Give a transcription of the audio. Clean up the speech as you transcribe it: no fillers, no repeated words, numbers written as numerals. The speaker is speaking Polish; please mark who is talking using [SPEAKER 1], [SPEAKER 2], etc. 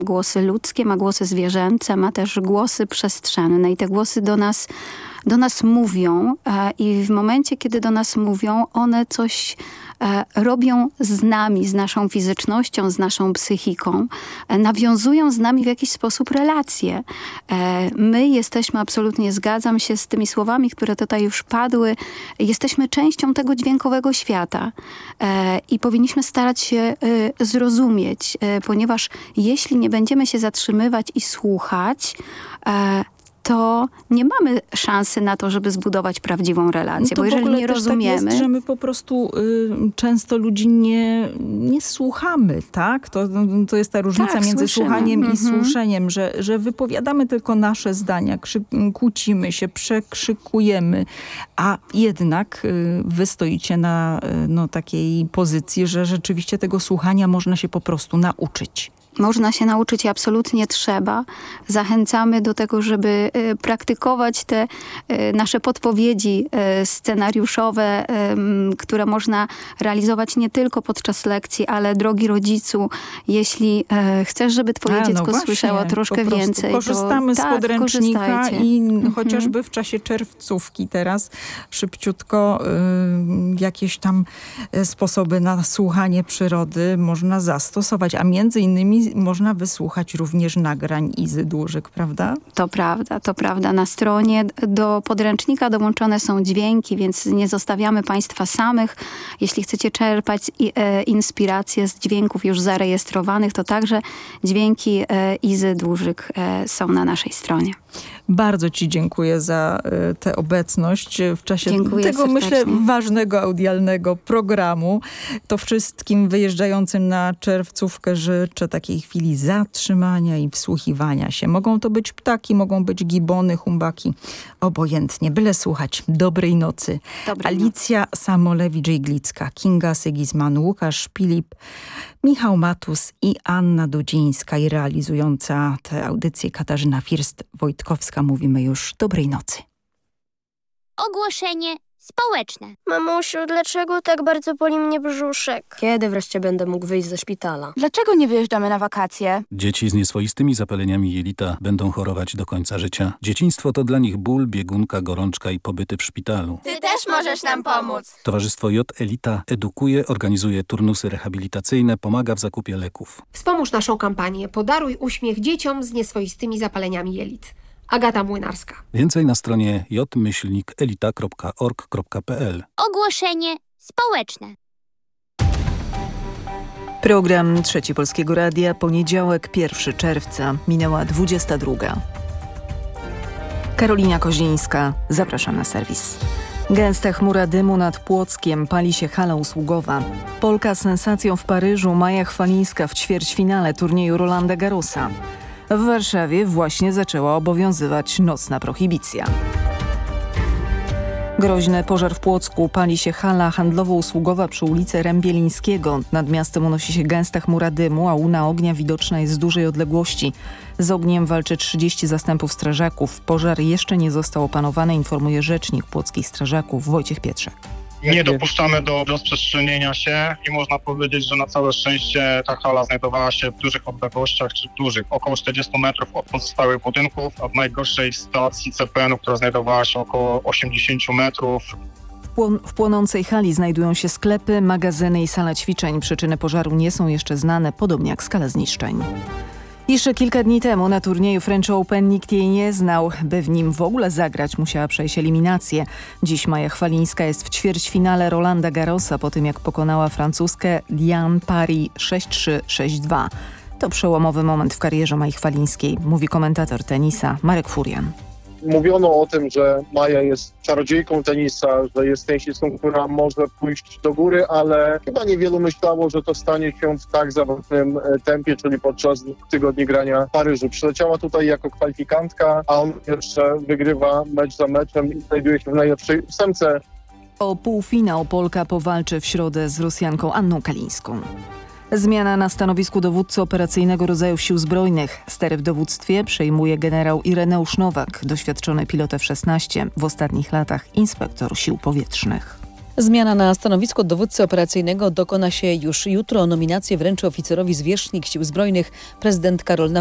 [SPEAKER 1] Głosy ludzkie, ma głosy zwierzęce, ma też głosy przestrzenne i te głosy do nas mówią i w momencie, kiedy do nas mówią, one coś robią z nami, z naszą fizycznością, z naszą psychiką, nawiązują z nami w jakiś sposób relacje. My jesteśmy, absolutnie zgadzam się z tymi słowami, które tutaj już padły, jesteśmy częścią tego dźwiękowego świata i powinniśmy starać się zrozumieć, ponieważ jeśli nie będziemy się zatrzymywać i słuchać, to nie mamy szansy na to, żeby zbudować prawdziwą relację.
[SPEAKER 2] To
[SPEAKER 1] bo jeżeli nie
[SPEAKER 2] też
[SPEAKER 1] rozumiemy...
[SPEAKER 2] tak jest, że my po prostu często ludzi nie słuchamy, tak? To jest ta różnica między
[SPEAKER 1] słyszymy.
[SPEAKER 2] słuchaniem i słyszeniem, że wypowiadamy tylko nasze zdania, kłócimy się, przekrzykujemy, a jednak wy stoicie na takiej pozycji, że rzeczywiście tego słuchania można się po prostu nauczyć.
[SPEAKER 1] Można się nauczyć i absolutnie trzeba. Zachęcamy do tego, żeby praktykować te nasze podpowiedzi scenariuszowe, które można realizować nie tylko podczas lekcji, ale drogi rodzicu, jeśli chcesz, żeby twoje dziecko słyszało troszkę więcej,
[SPEAKER 2] korzystamy
[SPEAKER 1] to
[SPEAKER 2] z podręcznika i chociażby w czasie czerwcówki teraz szybciutko jakieś tam sposoby na słuchanie przyrody można zastosować, a między innymi można wysłuchać również nagrań Izy Dłużyk, prawda?
[SPEAKER 1] To prawda. Na stronie do podręcznika dołączone są dźwięki, więc nie zostawiamy Państwa samych. Jeśli chcecie czerpać inspiracje z dźwięków już zarejestrowanych, to także dźwięki Izy Dłużyk są na naszej stronie.
[SPEAKER 2] Bardzo ci dziękuję za tę obecność w czasie tego,
[SPEAKER 1] serdecznie.
[SPEAKER 2] myślę, ważnego audialnego programu. To wszystkim wyjeżdżającym na czerwcówkę życzę takiej chwili zatrzymania i wsłuchiwania się. Mogą to być ptaki, mogą być gibony, humbaki, obojętnie, byle słuchać. Dobrej nocy. Alicja Samolewicz-Iglicka, Kinga Sygisman, Łukasz Pilip, Michał Matus i Anna Dudzińska i realizująca tę audycję Katarzyna First-Wojtkowska. Mówimy już dobrej nocy.
[SPEAKER 3] Ogłoszenie społeczne.
[SPEAKER 4] Mamusiu, dlaczego tak bardzo boli mnie brzuszek?
[SPEAKER 5] Kiedy wreszcie będę mógł wyjść ze szpitala?
[SPEAKER 6] Dlaczego nie wyjeżdżamy na wakacje?
[SPEAKER 7] Dzieci z nieswoistymi zapaleniami jelita będą chorować do końca życia. Dzieciństwo to dla nich ból, biegunka, gorączka i pobyty w szpitalu.
[SPEAKER 6] Ty też możesz nam pomóc.
[SPEAKER 7] Towarzystwo J Elita edukuje, organizuje turnusy rehabilitacyjne, pomaga w zakupie leków.
[SPEAKER 8] Wspomóż naszą kampanię Podaruj uśmiech dzieciom z nieswoistymi zapaleniami jelit. Agata Młynarska.
[SPEAKER 7] Więcej na stronie j-elita.org.pl.
[SPEAKER 3] Ogłoszenie społeczne.
[SPEAKER 9] Program Trzeci Polskiego Radia, poniedziałek, 1 czerwca, minęła 22. Karolina Kozińska, zapraszam na serwis. Gęsta chmura dymu nad Płockiem, pali się hala usługowa. Polka sensacją w Paryżu, Maja Chwalińska w ćwierćfinale turnieju Rolanda Garrosa. W Warszawie właśnie zaczęła obowiązywać nocna prohibicja. Groźny pożar w Płocku, pali się hala handlowo-usługowa przy ulicy Rębielińskiego. Nad miastem unosi się gęsta chmura dymu, a łuna ognia widoczna jest z dużej odległości. Z ogniem walczy 30 zastępów strażaków. Pożar jeszcze nie został opanowany, informuje rzecznik płockich strażaków Wojciech Pietrzak.
[SPEAKER 10] Nie dopuszczamy do rozprzestrzenienia się i można powiedzieć, że na całe szczęście ta hala znajdowała się w dużych odległościach, około 40 metrów od pozostałych budynków, a w najgorszej stacji CPN-u, która znajdowała się około 80 metrów.
[SPEAKER 9] W płonącej hali znajdują się sklepy, magazyny i sala ćwiczeń. Przyczyny pożaru nie są jeszcze znane, podobnie jak skala zniszczeń. Jeszcze kilka dni temu na turnieju French Open nikt jej nie znał. By w nim w ogóle zagrać, musiała przejść eliminację. Dziś Maja Chwalińska jest w ćwierćfinale Rolanda Garrosa po tym, jak pokonała francuskę Diane Paris 6-3, 6-2. To przełomowy moment w karierze Mai Chwalińskiej, mówi komentator tenisa Marek Furian.
[SPEAKER 11] Mówiono o tym, że Maja jest czarodziejką tenisa, że jest tenisistką, która może pójść do góry, ale chyba niewielu myślało, że to stanie się w tak zawrotnym tempie, czyli podczas 2 tygodni grania w Paryżu. Przyleciała tutaj jako kwalifikantka, a on jeszcze wygrywa mecz za meczem i znajduje się w najlepszej 8.
[SPEAKER 9] O półfinał Polka powalczy w środę z Rosjanką Anną Kalińską. Zmiana na stanowisku dowódcy operacyjnego rodzajów Sił Zbrojnych. Stery w dowództwie przejmuje generał Ireneusz Nowak, doświadczony pilot F-16, w ostatnich latach inspektor Sił Powietrznych.
[SPEAKER 12] Zmiana na stanowisku dowódcy operacyjnego dokona się już jutro. Nominację wręczy oficerowi zwierzchnik Sił Zbrojnych prezydent Karol